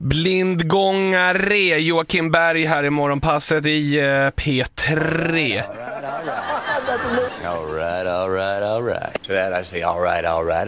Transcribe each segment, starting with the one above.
Blindgångare Joakim Berg här i morgonpasset i P3. All right. To that I say all right.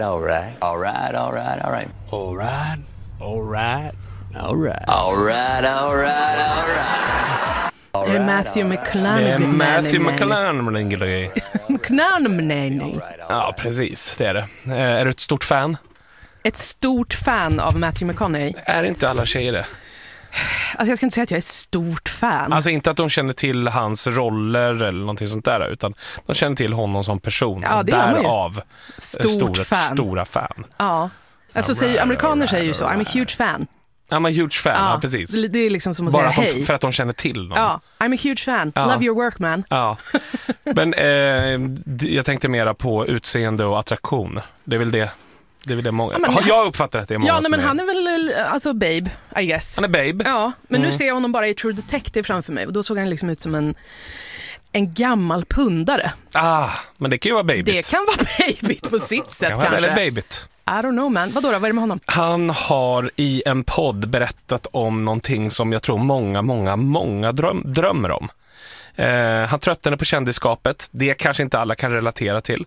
Är det Matthew McConaughey? Det är Matthew McConaughey. McConaughey. Ja, precis, det är det. Är du ett stort fan? Ett stort fan av Matthew McConaughey. Är inte alla tjejer det? Alltså jag ska inte säga att jag är stort fan. Alltså inte att de känner till hans roller eller någonting sånt där, utan de känner till honom som person. Ja, det gör man ju. Därav stora fan. Ja. Alltså amerikaner säger ju så. I'm a huge fan. I'm a huge fan, ja precis. Det är liksom som att bara säga hej. För att de känner till någon. Ja, I'm a huge fan. Ja. Love your work, man. Ja. Men jag tänkte mera på utseende och attraktion. Det är väl det. Det är väl det många. Ja, Jag uppfattar att det är många. Ja, nej, men han är väl alltså babe, I guess. Han är babe. Ja, men nu ser jag honom bara i True Detective framför mig och då såg han liksom ut som en gammal pundare. Men det kan ju vara babyt. Det kan vara babyt på sitt sätt kanske. Eller babyt. I don't know, man. Vad är det med honom? Han har i en podd berättat om någonting som jag tror många drömmer om. Han tröttnade på kändisskapet. Det kanske inte alla kan relatera till.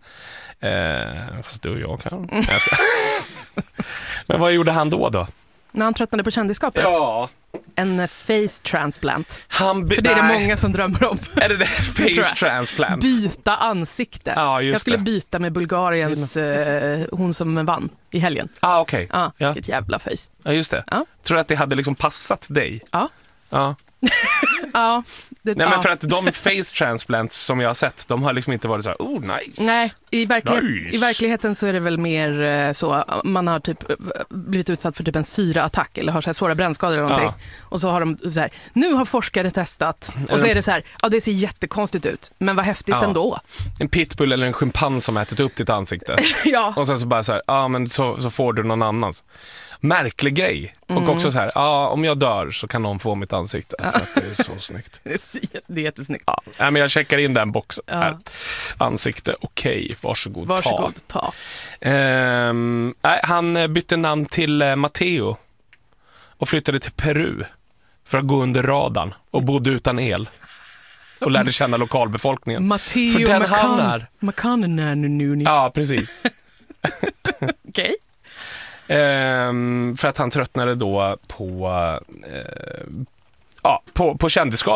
Fast du och jag kan. Men vad gjorde han då? När han tröttnade på kändisskapet? Ja. En face transplant. För det är det många som drömmer om. Är det face transplant? Byta ansikte. Ja, just jag skulle det. byta med Bulgariens hon som vann i helgen. Okej. Ja, vilket jävla face. Ja, just det. Ja. Tror du att det hade liksom passat dig? Ja. Ja. Ja. Men för att de face transplants som jag har sett, de har liksom inte varit så här, nice. Nej, i Nice. verkligheten så är det väl mer så, man har typ blivit utsatt för typ en syraattack eller har så här svåra brännskador eller någonting. Ja. Och så har de så här, nu har forskare testat och så är det så här, det ser jättekonstigt ut, men vad häftigt ändå. En pitbull eller en schimpans som ätit upp ditt ansikte. Ja. Och sen så bara så här, men så får du någon annans. Märklig grej. Och också så här, om jag dör så kan någon få mitt ansikte. För att det är så snyggt. Det är jättesnyggt. Ja, men jag checkar in den boxen här. Ansikte, okej. Varsågod, ta. Han bytte namn till Matteo och flyttade till Peru för att gå under radarn och bodde utan el. Och lärde känna lokalbefolkningen. Matteo för den han är. McConaughey. Ja, precis. Okej. För att han tröttnade då på kändisskap.